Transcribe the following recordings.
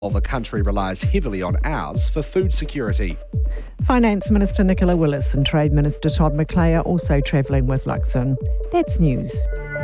while the country relies heavily on ours for food security. Finance Minister Nicola Willis and Trade Minister Todd McClay are also travelling with Luxon. That's news.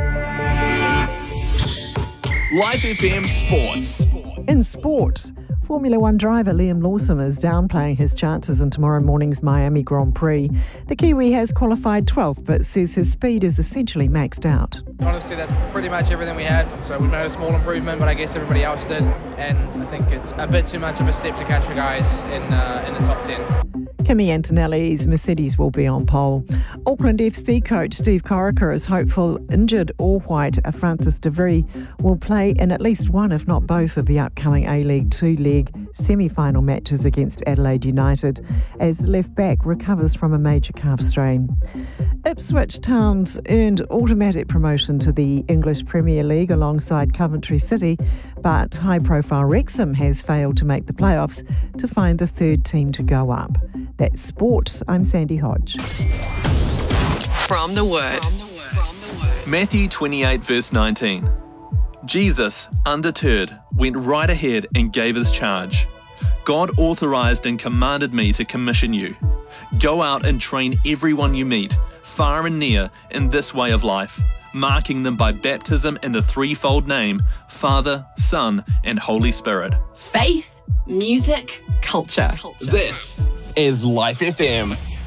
Life FM Sports. In sport, Formula One driver Liam Lawson is downplaying his chances in tomorrow morning's Miami Grand Prix. The Kiwi has qualified 12th but says his speed is essentially maxed out. Honestly, that's pretty much everything we had. So we made a small improvement, but I guess everybody else did. And I think it's a bit too much of a step to catch the guys in the top 10. Kimi Antonelli's Mercedes will be on pole. Auckland FC coach Steve Corica is hopeful injured all-white Francis de Vries will play in at least one, if not both, of the upcoming A-League two-leg semi-final matches against Adelaide United as left-back recovers from a major calf strain. Ipswich Town's earned automatic promotion to the English Premier League alongside Coventry City, but high-profile Wrexham has failed to make the playoffs to find the third team to go up. That's sport. I'm Sandy Hodge. From the Word. Matthew 28 verse 19. Jesus, undeterred, went right ahead and gave his charge. God authorized and commanded me to commission you. Go out and train everyone you meet, far and near, in this way of life, marking them by baptism in the threefold name, Father, Son, and Holy Spirit. Faith, music, culture. This is Life FM.